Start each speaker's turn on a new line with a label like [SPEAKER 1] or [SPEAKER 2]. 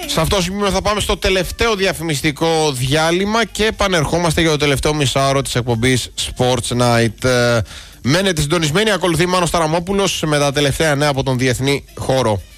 [SPEAKER 1] Σε αυτό το σημείο θα πάμε στο τελευταίο διαφημιστικό διάλειμμα και επανερχόμαστε για το τελευταίο μισάωρο της εκπομπής Sports Night. Μένετε συντονισμένοι, ακολουθεί Μάνος Ταραμόπουλος με τα τελευταία νέα από τον διεθνή χώρο.